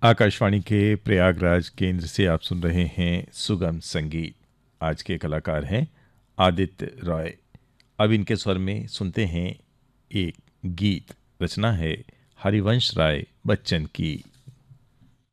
आकाशवाणी के प्रयागराज केंद्र से आप सुन रहे हैं सुगम संगीत। आज के कलाकार हैं आदित्य रॉय। अब इनके स्वर में सुनते हैं एक गीत। रचना है हरिवंश राय बच्चन की।